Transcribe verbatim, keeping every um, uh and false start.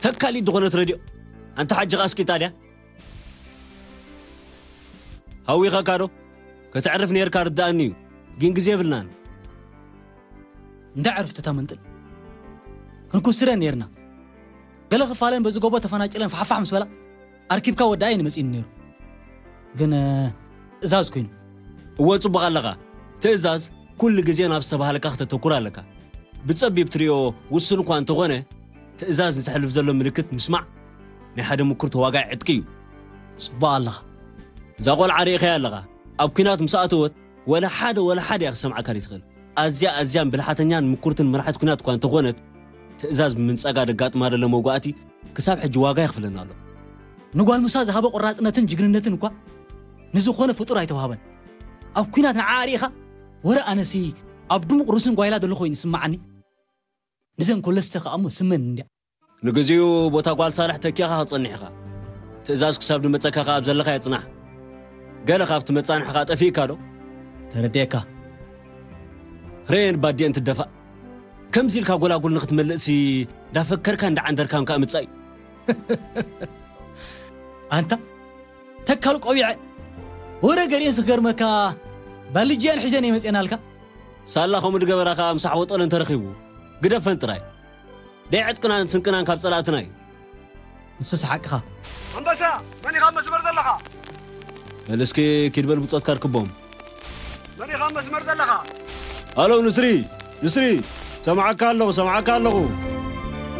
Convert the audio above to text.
تكالي دغنت راديو أنت حاج غاسكي تاليا هاوي غاكارو كتعرف نير كارد دانيو جين جزيه بلنان انت عرفت تامنتل كنكو سرا نيرنا قال خفالين بزو غوبا تفناجلن فحفح مسولا اركبكا وداين مسين نيرو ግን እዛዝ ኮይኑ ወጽበ አለጋ ትእዛዝ ኩል ጊዜ ናብ ዝተባሃለካ ከተተኩር አለካ ብጸቢብ ትሪዮ ውስን እንኳን ተኾነ ትእዛዝ ዝሕልፍ ዘሎ ምልክት ምስማዕ ናይ ሓደ ምኩር ተዋጋዕ ዕጥቂዩ ጽባ አለጋ ዛቆል ዓሪኸ አለጋ ኣብ ኩናት ምሳኣተወት ወላ ሓደ ወላ ሓደ ያክሰምዓካ ይትኽእል ኣዝያ ኣዝያን ብልሓተኛን ምኩርትን መራሕት ኩናት እንኳን ተኾነት ትእዛዝ ምንጸጋ ደጋጥማ ደለ መጓእቲ ክሳብ ሕጂ ዋጋ ይኽፍለና ኣሎ ንጓል ሙሳ ዝሃበ ቆራጽነትን ጅግንነትን እንኳን نزخونه فطور አይተዋሃበን ኣብ ኩናት ንዓሪኻ ወረ ኣነሲ ኣብ ድሙቕ ሩስን ጓይላ ደሎ ኮይኑ ስማዓኒ ንዘን ኮለስተኸ ኣሞ ስመን እንዴ ንግዚኡ ቦታ ጓል ሳልሕ ተኪኻ ክጸኒሕኻ ትእዛዝ ክሳብ ድመጸካኻ ኣብ ዘለኻ ይጽናሕ ገለ ካብቲ መጻንሕኻ ጠፊእካ ዶ ተረዴካ ረን ባዲን ትደፋ ከምዚ ኢልካ ጎላጉል ንኽትመልእሲ ዳፈከርካ እንደ ዓንደርካም ካምጻይ አንተ ተካል ቆቢዕ ወረ ገሪን ስገርመካ ባልጂያን ሕዘን ይመጽናልካ ሳላኹም ድገበራኻ ምሳሕ ወጠለን ተረኺቡ ግደፈን ጥራይ ደይዕት ቅናን ስንቅናን ካብ ጸላእትናይ ንስስ ሓቅኻ አንበሳ መን ይኻ መስመር ዘለኻ ለስኪ ኪድበል ብጾት ካርክቦም መን ይኻ መስመር ዘለኻ አሎ ንስሪ ንስሪ ሰማዓካ ኣለኹ ሰማዓካ ኣለኹ